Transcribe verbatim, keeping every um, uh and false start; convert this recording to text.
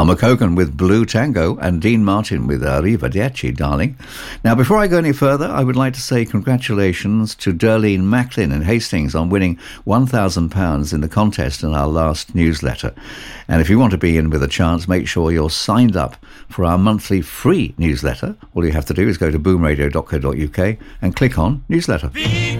Alma Cogan with Blue Tango, and Dean Martin with Arrivederci, Darling. Now, before I go any further, I would like to say congratulations to Darlene Macklin in Hastings on winning one thousand pounds in the contest in our last newsletter. And if you want to be in with a chance, make sure you're signed up for our monthly free newsletter. All you have to do is go to boom radio dot co dot uk and click on newsletter.